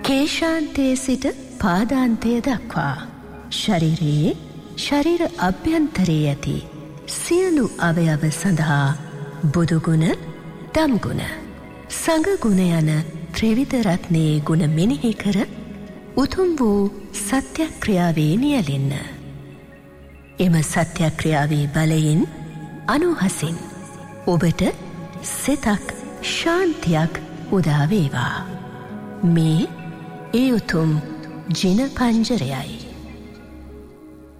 කේශාන්තයේ සිට පාදාන්තය දක්වා ශරීරයේ ශරීර අභ්‍යන්තරයේ ඇති සියලු අවයව සඳහා බුදුගුණ, දම්ගුණ, සංඝගුණ යන ත්‍රිවිධ රත්නයේ ගුණ මෙනෙහි කර උතුම් වූ සත්‍යක්‍රියාවේ නියැලෙන්න. එම සත්‍යක්‍රියාවේ බලයෙන් අනුහසින් ඔබට සිතක් ශාන්තියක් උදා වේවා. මේ ඒ උතුම් ජින පංජරයයි.